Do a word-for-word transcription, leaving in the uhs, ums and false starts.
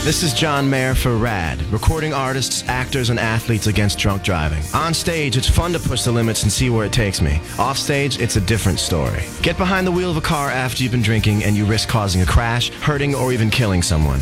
This is John Mayer for RAD, recording artists, actors, and athletes against drunk driving. On stage, it's fun to push the limits and see where it takes me. Off stage, it's a different story. Get behind the wheel of a car after you've been drinking and you risk causing a crash, hurting, or even killing someone.